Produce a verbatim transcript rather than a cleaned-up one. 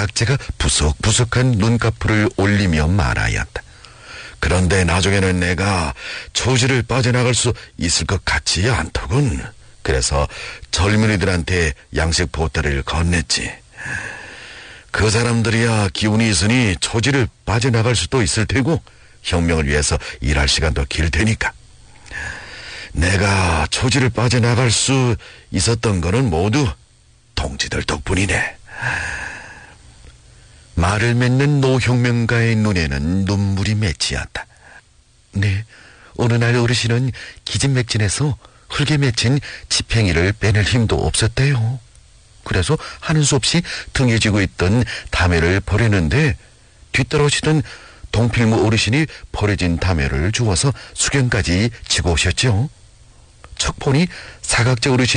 사각제가 부석부석한 눈꺼풀을 올리며 말하였다. 그런데 나중에는 내가 초지를 빠져나갈 수 있을 것 같지 않더군. 그래서 젊은이들한테 양식 보따리를 건넸지. 그 사람들이야 기운이 있으니 초지를 빠져나갈 수도 있을 테고 혁명을 위해서 일할 시간도 길 테니까. 내가 초지를 빠져나갈 수 있었던 거는 모두 동지들 덕분이네. 말을 맺는 노혁명가의 눈에는 눈물이 맺히었다. 네, 어느 날 어르신은 기진맥진해서 흙에 맺힌 지팽이를 빼낼 힘도 없었대요. 그래서 하는 수 없이 등에 쥐고 있던 담배를 버리는데 뒤떨어지던 동필무 어르신이 버려진 담배를 주워서 수경까지 지고 오셨죠. 척 보니 사각제 어르신